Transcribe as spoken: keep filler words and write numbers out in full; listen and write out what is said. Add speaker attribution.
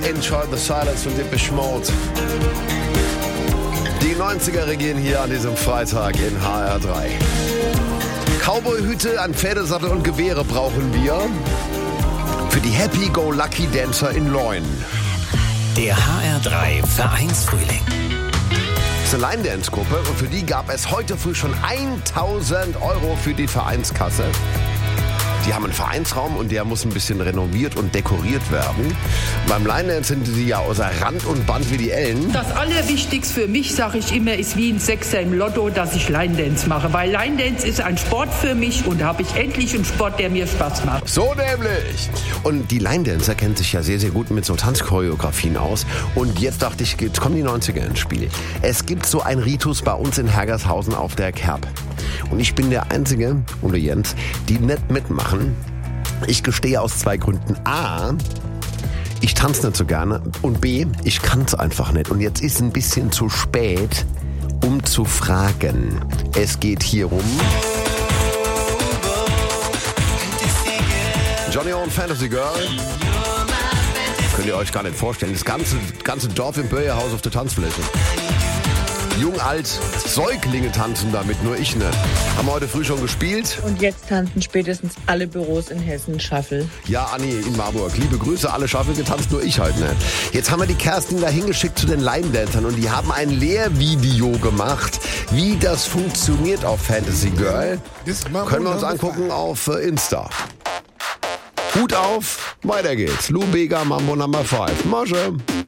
Speaker 1: Enjoy the Silence von Depeche Mode. Die neunziger regieren hier an diesem Freitag in H R drei. Cowboy-Hüte an Pferdesattel und Gewehre brauchen wir für die Happy-Go-Lucky Dancer in Leun.
Speaker 2: Der H R drei Vereinsfrühling.
Speaker 1: Das ist eine Line-Dance-Gruppe und für die gab es heute früh schon tausend Euro für die Vereinskasse. Die haben einen Vereinsraum und der muss ein bisschen renoviert und dekoriert werden. Beim Line-Dance sind die ja außer Rand und Band wie die Ellen.
Speaker 3: Das Allerwichtigste für mich, sage ich immer, ist wie ein Sechser im Lotto, dass ich Line-Dance mache. Weil Line-Dance ist ein Sport für mich und da habe ich endlich einen Sport, der mir Spaß macht.
Speaker 1: So nämlich. Und die Line-Dancer kennen sich ja sehr, sehr gut mit so Tanzchoreografien aus. Und jetzt dachte ich, jetzt kommen die neunziger ins Spiel. Es gibt so einen Ritus bei uns in Hergershausen auf der Kerb. Und ich bin der Einzige, ohne Jens, die nicht mitmachen. Ich gestehe aus zwei Gründen. A, ich tanze nicht so gerne. Und B, ich kann es einfach nicht. Und jetzt ist ein bisschen zu spät, um zu fragen. Es geht hier um Johnny O und Fantasy Girl. Könnt ihr euch gar nicht vorstellen. Das ganze, ganze Dorf im Börjerhaus auf der Tanzfläche. Jung, alt, Säuglinge tanzen damit, nur ich nicht. Haben wir heute früh schon gespielt.
Speaker 4: Und jetzt tanzen spätestens alle Büros in Hessen Shuffle.
Speaker 1: Ja, Anni in Marburg. Liebe Grüße, alle Shuffle getanzt, nur ich halt nicht. Jetzt haben wir die Kerstin da hingeschickt zu den Line-Dancern und die haben ein Lehrvideo gemacht, wie das funktioniert auf Fantasy Girl. Können wir uns angucken auf Insta. Hut auf, weiter geht's. Lou Bega, Mambo Number five. Masche.